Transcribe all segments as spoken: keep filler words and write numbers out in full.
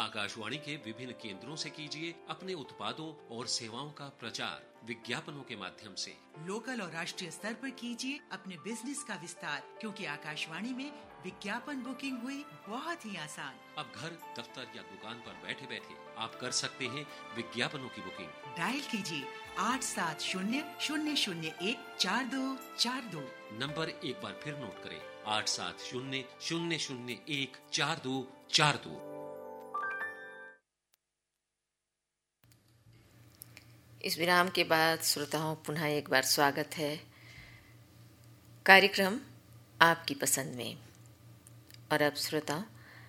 आकाशवाणी के विभिन्न केंद्रों से कीजिए अपने उत्पादों और सेवाओं का प्रचार विज्ञापनों के माध्यम से। लोकल और राष्ट्रीय स्तर पर कीजिए अपने बिजनेस का विस्तार, क्योंकि आकाशवाणी में विज्ञापन बुकिंग हुई बहुत ही आसान। अब घर, दफ्तर या दुकान पर बैठे बैठे आप कर सकते हैं विज्ञापनों की बुकिंग। डायल कीजिए आठ सात शून्य शून्य शून्य एक चार दो चार दो। नंबर एक बार फिर नोट करें, आठ सात शून्य शून्य शून्य एक चार दो चार दो। इस विराम के बाद श्रोताओं पुनः एक बार स्वागत है कार्यक्रम आपकी पसंद में। और अब श्रोताओं,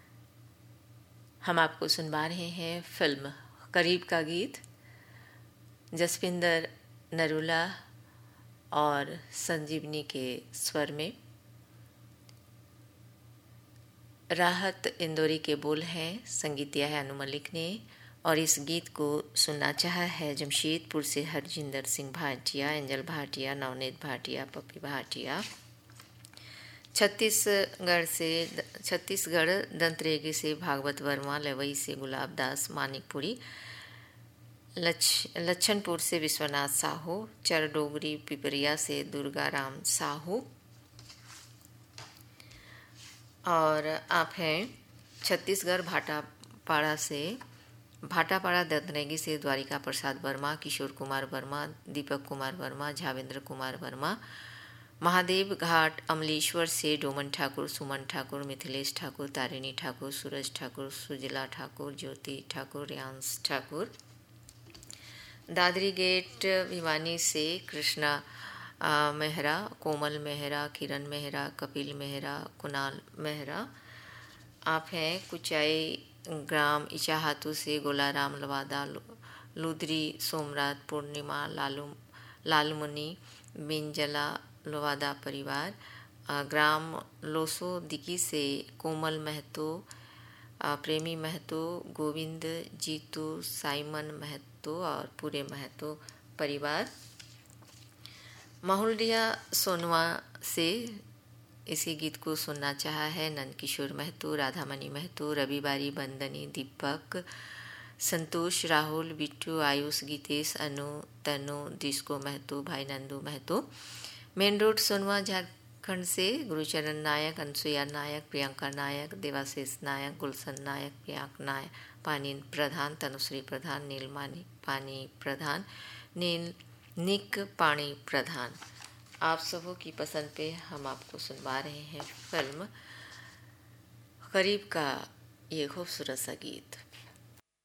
हम आपको सुनवा रहे हैं फिल्म करीब का गीत। जसविंदर नरूला और संजीवनी के स्वर में। राहत इंदौरी के बोल हैं, संगीत दिया है अनु मलिक ने, और इस गीत को सुनना चाहा है जमशेदपुर से हरजिंदर सिंह भाटिया, एंजल भाटिया, नवनीत भाटिया, पप्पी भाटिया। छत्तीसगढ़ से छत्तीसगढ़ दंतरेगी से भागवत वर्मा, लवई से गुलाब दास मानिकपुरी, लच लच्छनपुर से विश्वनाथ साहू, चरडोगरी पिपरिया से दुर्गा राम साहू, और आप हैं छत्तीसगढ़ भाटापाड़ा से भाटापाड़ा दंतरेगी से द्वारिका प्रसाद वर्मा, किशोर कुमार वर्मा, दीपक कुमार वर्मा, झावेंद्र कुमार वर्मा। महादेव घाट अमलेश्वर से डोमन ठाकुर, सुमन ठाकुर, मिथिलेश ठाकुर, तारिणी ठाकुर, सूरज ठाकुर, सुजला ठाकुर, ज्योति ठाकुर, रियांश ठाकुर। दादरी गेट भिवानी से कृष्णा मेहरा, कोमल मेहरा, किरण मेहरा, कपिल मेहरा, कुणाल मेहरा। आप हैं कुचाई ग्राम इचाहातू से गोलाराम लवादा, लुदरी सोमरात, पूर्णिमा, लालू लालमुनि, बिंजला लवादा परिवार। ग्राम लोसो दिकी से कोमल महतो, प्रेमी महतो, गोविंद, जीतू, साइमन महतो और पूरे महतो परिवार। माहुलिया सोनवा से इसी गीत को सुनना चाहा है नंदकिशोर महतो, राधामणि महतो, रविवारी, बंदनी, दीपक, संतोष, राहुल, बिट्टू, आयुष, गीतेश, अनु, तनु, डिस्को महतो, भाई नंदू महतो। मेन रोड सोनवा झारखंड से गुरुचरण नायक, अनसुया नायक, प्रियंका नायक, देवाशीष नायक, गुलशन नायक, प्रियांक नायक, पानी प्रधान, तनुश्री प्रधान, नीलमानी पानी प्रधान, नील निक पाणी प्रधान। आप सबों की पसंद पे हम आपको सुनवा रहे हैं फिल्म करीब का ये खूबसूरत सा गीत।